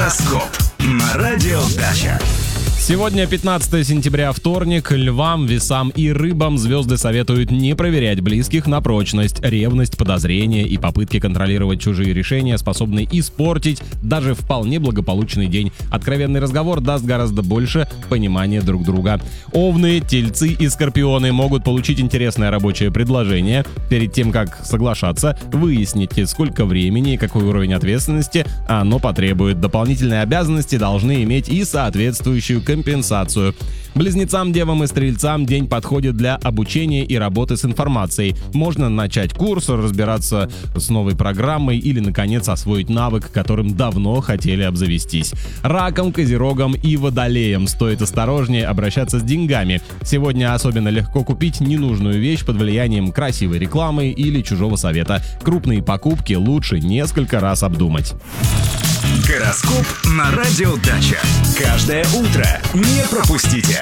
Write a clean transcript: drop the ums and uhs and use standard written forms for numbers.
Гороскоп на радио Дача. Сегодня 15 сентября, вторник. Львам, весам и рыбам звезды советуют не проверять близких на прочность. Ревность, подозрения и попытки контролировать чужие решения способны испортить даже вполне благополучный день. Откровенный разговор даст гораздо больше понимания друг друга. Овны, тельцы и скорпионы могут получить интересное рабочее предложение. Перед тем, как соглашаться, выясните, сколько времени и какой уровень ответственности оно потребует. Дополнительные обязанности должны иметь и соответствующую компенсацию. Близнецам, девам и стрельцам день подходит для обучения и работы с информацией. Можно начать курс, разбираться с новой программой или, наконец, освоить навык, которым давно хотели обзавестись. Ракам, козерогам и водолеям стоит осторожнее обращаться с деньгами. Сегодня особенно легко купить ненужную вещь под влиянием красивой рекламы или чужого совета. Крупные покупки лучше несколько раз обдумать. Гороскоп на радио Дача. Каждое утро не пропустите.